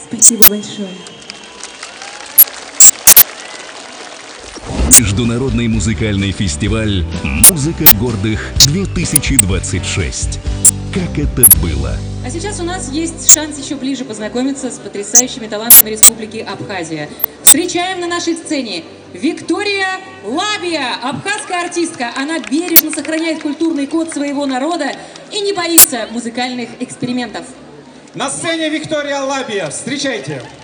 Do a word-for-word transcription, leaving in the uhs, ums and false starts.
Спасибо большое. Международный музыкальный фестиваль «Музыка гордых-две тысячи двадцать шесть». Как это было? А сейчас у нас есть шанс еще ближе познакомиться с потрясающими талантами Республики Абхазия. Встречаем на нашей сцене Виктория Лабия, абхазская артистка. Она бережно сохраняет культурный код своего народа и не боится музыкальных экспериментов. На сцене Виктория Лабия. Встречайте!